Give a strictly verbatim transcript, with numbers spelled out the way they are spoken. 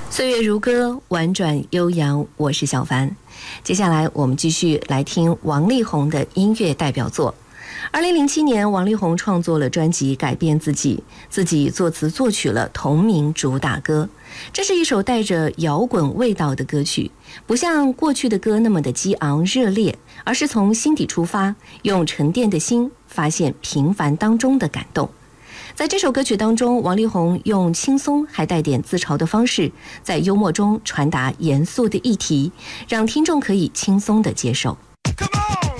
岁月如歌，婉转悠扬，我是小凡。接下来我们继续来听王力宏的音乐代表作。二零零七年，王力宏创作了专辑《改变自己》，自己作词作曲了同名主打歌。这是一首带着摇滚味道的歌曲，不像过去的歌那么的激昂热烈，而是从心底出发，用沉淀的心发现平凡当中的感动。在这首歌曲当中，王力宏用轻松还带点自嘲的方式，在幽默中传达严肃的议题，让听众可以轻松地接受。